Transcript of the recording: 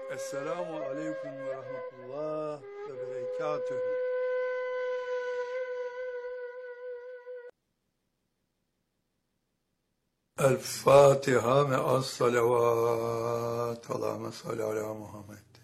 Esselamu aleyküm ve rahmetullah ve berekatühü. El Fatiha ve as salavat. Allahümme salli ala Muhammed.